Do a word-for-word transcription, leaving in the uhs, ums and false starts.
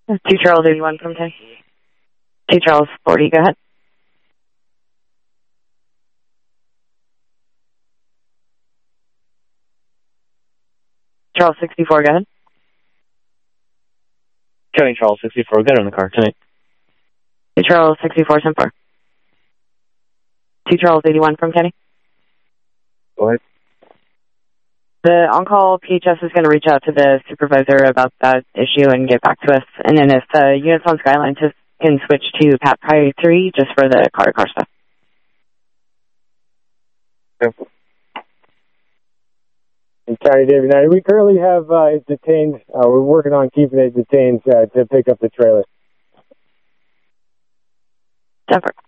Two Charles eighty-one from Kenny. Two Charles forty, go ahead. Charles sixty-four, go ahead. Kenny Charles sixty-four, get in the car tonight. Two Charles sixty-four, ten four. Two Charles eighty-one from Kenny. Go ahead. The on-call P H S is going to reach out to the supervisor about that issue and get back to us. And then if the units on Skyline just can switch to Pat Pryor three just for the car-to-car stuff. Okay. County David United, we currently have uh, it detained. Uh, we're working on keeping it detained uh, to pick up the trailer. ten four.